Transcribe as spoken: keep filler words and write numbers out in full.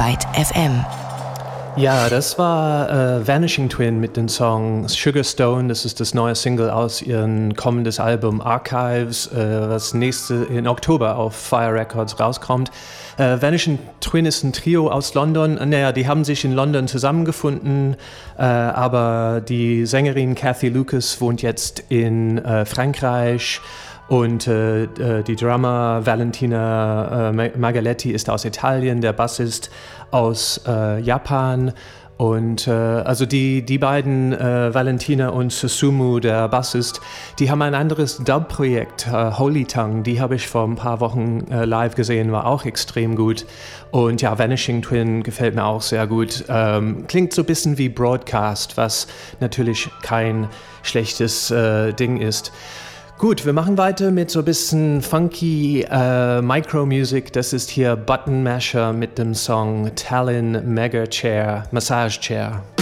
Byte F M. Ja, das war äh, Vanishing Twin mit dem Song Sugar Stone. Das ist das neue Single aus ihrem kommendes Album Archives, äh, was nächste in Oktober auf Fire Records rauskommt. Äh, Vanishing Twin ist ein Trio aus London. Naja, die haben sich in London zusammengefunden, äh, aber die Sängerin Cathy Lucas wohnt jetzt in äh, Frankreich. Und äh, die Drummer Valentina äh, Margaletti ist aus Italien, der Bassist aus äh, Japan. Und äh, also die, die beiden, äh, Valentina und Susumu, der Bassist, die haben ein anderes Dub-Projekt, äh, Holy Tongue. Die habe ich vor ein paar Wochen äh, live gesehen, war auch extrem gut. Und ja, Vanishing Twin gefällt mir auch sehr gut. Ähm, klingt so ein bisschen wie Broadcast, was natürlich kein schlechtes äh, Ding ist. Gut, wir machen weiter mit so ein bisschen funky äh, Micro-Music. Das ist hier Button Masher mit dem Song Talon Mega Chair, Massage Chair.